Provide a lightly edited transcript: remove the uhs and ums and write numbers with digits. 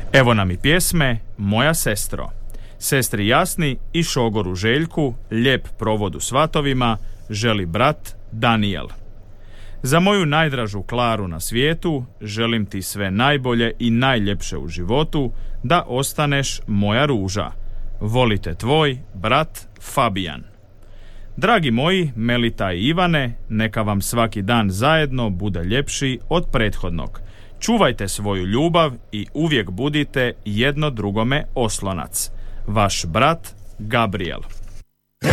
Evo nam i pjesme Moja sestro. Sestri Jasni i šogoru Željku lijep provod u svatovima želi brat Danijel. Za moju najdražu Klaru na svijetu želim ti sve najbolje i najljepše u životu, da ostaneš moja ruža. Volite tvoj brat Fabijan. Dragi moji Melita i Ivane, neka vam svaki dan zajedno bude ljepši od prethodnog. Čuvajte svoju ljubav i uvijek budite jedno drugome oslonac. Vaš brat Gabriel.